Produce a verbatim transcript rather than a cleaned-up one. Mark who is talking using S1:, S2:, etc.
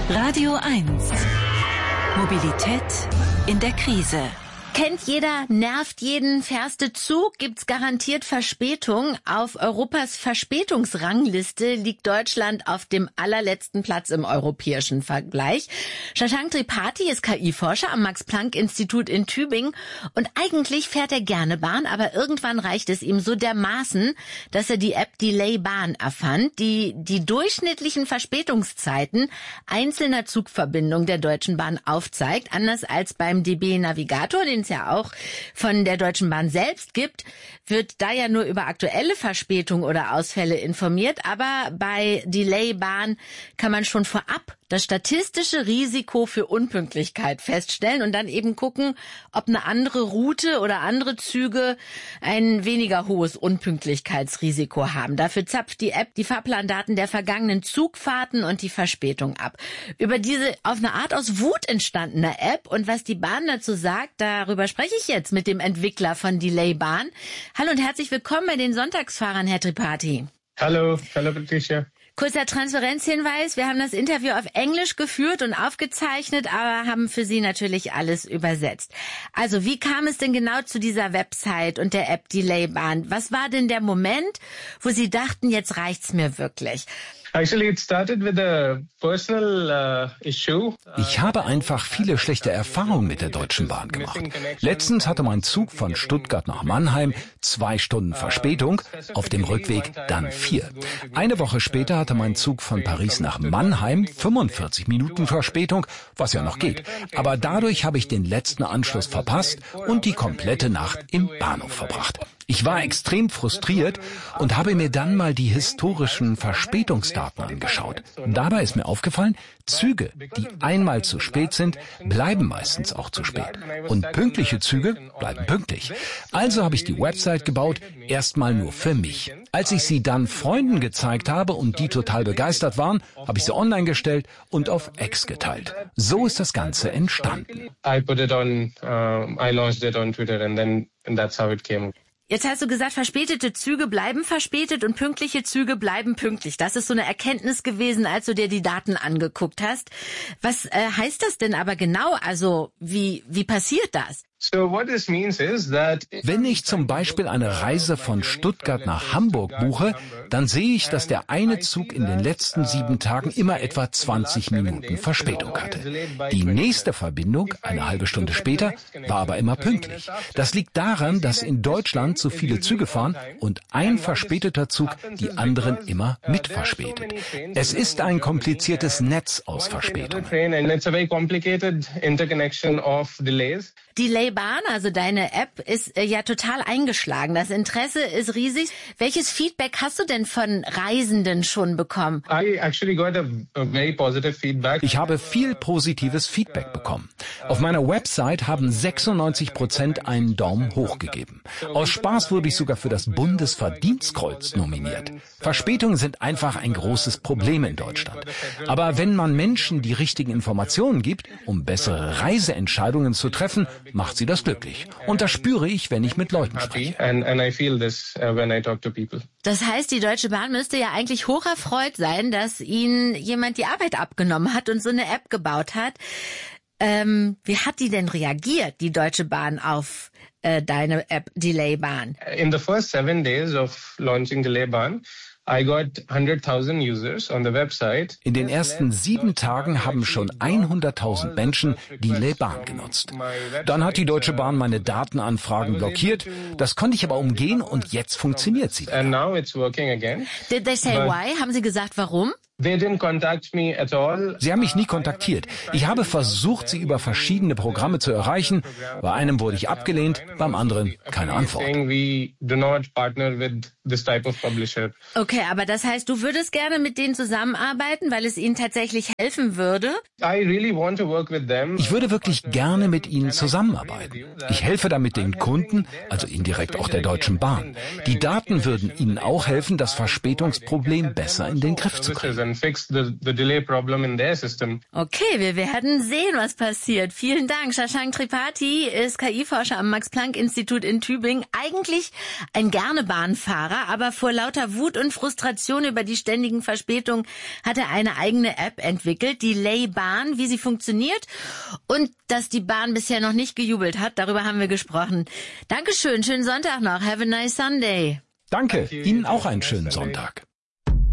S1: Radio eins. Mobilität in der Krise.
S2: Kennt jeder, nervt jeden, fährste Zug, gibt's garantiert Verspätung. Auf Europas Verspätungsrangliste liegt Deutschland auf dem allerletzten Platz im europäischen Vergleich. Shashank Tripathi ist K I-Forscher am Max-Planck-Institut in Tübingen und eigentlich fährt er gerne Bahn, aber irgendwann reicht es ihm so dermaßen, dass er die App Delay Bahn erfand, die die durchschnittlichen Verspätungszeiten einzelner Zugverbindungen der Deutschen Bahn aufzeigt, anders als beim D B-Navigator, den es ja auch von der Deutschen Bahn selbst gibt, wird da ja nur über aktuelle Verspätungen oder Ausfälle informiert. Aber bei Delay Bahn kann man schon vorab das statistische Risiko für Unpünktlichkeit feststellen und dann eben gucken, ob eine andere Route oder andere Züge ein weniger hohes Unpünktlichkeitsrisiko haben. Dafür zapft die App die Fahrplandaten der vergangenen Zugfahrten und die Verspätung ab. Über diese auf eine Art aus Wut entstandene App und was die Bahn dazu sagt, darüber spreche ich jetzt mit dem Entwickler von Delay Bahn. Hallo und herzlich willkommen bei den Sonntagsfahrern, Herr Tripathi.
S3: Hallo, hallo Patricia.
S2: Kurzer Transparenzhinweis, wir haben das Interview auf Englisch geführt und aufgezeichnet, aber haben für Sie natürlich alles übersetzt. Also, wie kam es denn genau zu dieser Website und der App Delay Bahn? Was war denn der Moment, wo Sie dachten, jetzt reicht's mir wirklich?
S3: Actually, it started with a personal uh, issue.
S4: Ich habe einfach viele schlechte Erfahrungen mit der Deutschen Bahn gemacht. Letztens hatte mein Zug von Stuttgart nach Mannheim zwei Stunden Verspätung, auf dem Rückweg dann vier. Eine Woche später hatte mein Zug von Paris nach Mannheim fünfundvierzig Minuten Verspätung, was ja noch geht. Aber dadurch habe ich den letzten Anschluss verpasst und die komplette Nacht im Bahnhof verbracht. Ich war extrem frustriert und habe mir dann mal die historischen Verspätungsdaten angeschaut. Dabei ist mir aufgefallen, Züge, die einmal zu spät sind, bleiben meistens auch zu spät. Und pünktliche Züge bleiben pünktlich. Also habe ich die Website gebaut, erstmal nur für mich. Als ich sie dann Freunden gezeigt habe und die total begeistert waren, habe ich sie online gestellt und auf X geteilt. So ist das Ganze entstanden.
S3: I put it on, uh, I launched it on Twitter and then and that's how it came.
S2: Jetzt hast du gesagt, verspätete Züge bleiben verspätet und pünktliche Züge bleiben pünktlich. Das ist so eine Erkenntnis gewesen, als du dir die Daten angeguckt hast. Was äh, heißt das denn aber genau? Also wie wie passiert das?
S4: Wenn ich zum Beispiel eine Reise von Stuttgart nach Hamburg buche, dann sehe ich, dass der eine Zug in den letzten sieben Tagen immer etwa zwanzig Minuten Verspätung hatte. Die nächste Verbindung, eine halbe Stunde später, war aber immer pünktlich. Das liegt daran, dass in Deutschland so viele Züge fahren und ein verspäteter Zug die anderen immer mit verspätet. Es ist ein kompliziertes Netz aus Verspätungen.
S2: Delay Bahn, also deine App, ist äh, ja total eingeschlagen. Das Interesse ist riesig. Welches Feedback hast du denn von Reisenden schon bekommen?
S3: I actually got a, a very positive feedback.
S4: Ich habe viel positives Feedback bekommen. Auf meiner Website haben sechsundneunzig Prozent einen Daumen hoch gegeben. Aus Spaß wurde ich sogar für das Bundesverdienstkreuz nominiert. Verspätungen sind einfach ein großes Problem in Deutschland. Aber wenn man Menschen die richtigen Informationen gibt, um bessere Reiseentscheidungen zu treffen, macht sie das glücklich. Und das spüre ich, wenn ich mit Leuten spreche.
S2: Das heißt, die Deutsche Bahn müsste ja eigentlich hocherfreut sein, dass ihnen jemand die Arbeit abgenommen hat und so eine App gebaut hat. Ähm, wie hat die denn reagiert, die Deutsche Bahn, auf äh, deine App Delay Bahn?
S3: In the first seven days of launching Delay Bahn, I got one hundred thousand users on the website.
S4: In den ersten sieben Tagen haben schon hunderttausend Menschen Delay Bahn genutzt. Dann hat die Deutsche Bahn meine Datenanfragen blockiert. Das konnte ich aber umgehen und jetzt funktioniert sie wieder.
S3: And now it's working again.
S2: Did they say why? Haben sie gesagt, warum?
S3: They didn't contact me at all.
S4: Sie haben mich nie kontaktiert. Ich habe versucht, sie über verschiedene Programme zu erreichen. Bei einem wurde ich abgelehnt, beim anderen keine Antwort.
S2: Okay, aber das heißt, du würdest gerne mit denen zusammenarbeiten, weil es ihnen tatsächlich helfen würde?
S3: Ich
S4: würde wirklich gerne mit ihnen zusammenarbeiten. Ich helfe damit den Kunden, also indirekt auch der Deutschen Bahn. Die Daten würden ihnen auch helfen, das Verspätungsproblem besser in den Griff zu kriegen.
S3: and fix the, the delay problem in their system.
S2: Okay, wir werden sehen, was passiert. Vielen Dank. Shashank Tripathi ist K I-Forscher am Max-Planck-Institut in Tübingen. Eigentlich ein gerne Bahnfahrer, aber vor lauter Wut und Frustration über die ständigen Verspätungen hat er eine eigene App entwickelt, die Lay-Bahn, wie sie funktioniert und dass die Bahn bisher noch nicht gejubelt hat. Darüber haben wir gesprochen. Dankeschön, schönen Sonntag noch. Have a nice Sunday.
S4: Danke, Ihnen auch einen schönen Sonntag.